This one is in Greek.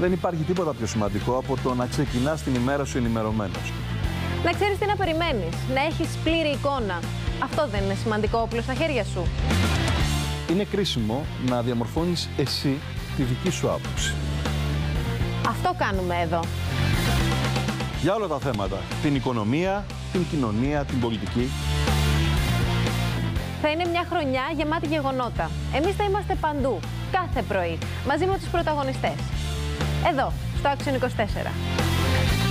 Δεν υπάρχει τίποτα πιο σημαντικό από το να ξεκινάς την ημέρα σου ενημερωμένος. Να ξέρεις τι να περιμένεις, να έχεις πλήρη εικόνα. Αυτό δεν είναι σημαντικό όπλο στα χέρια σου? Είναι κρίσιμο να διαμορφώνεις εσύ τη δική σου άποψη. Αυτό κάνουμε εδώ. Για όλα τα θέματα. Την οικονομία, την κοινωνία, την πολιτική. Θα είναι μια χρονιά γεμάτη γεγονότα. Εμείς θα είμαστε παντού, κάθε πρωί, μαζί με τους πρωταγωνιστές. Εδώ, στο Action 24.